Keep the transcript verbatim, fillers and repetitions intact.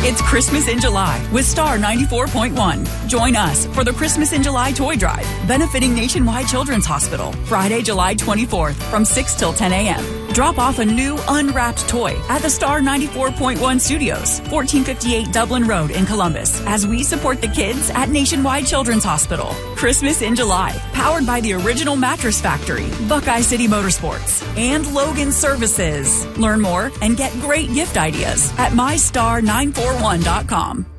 It's Christmas in July with Star ninety-four point one. Join us for the Christmas in July toy drive, benefiting Nationwide Children's Hospital, Friday, July twenty-fourth from six till ten a.m. Drop off a new unwrapped toy at the Star ninety-four point one Studios, fourteen fifty-eight Dublin Road in Columbus, as we support the kids at Nationwide Children's Hospital. Christmas in July, powered by the Original Mattress Factory, Buckeye City Motorsports, and Logan Services. Learn more and get great gift ideas at my star nine four one dot com.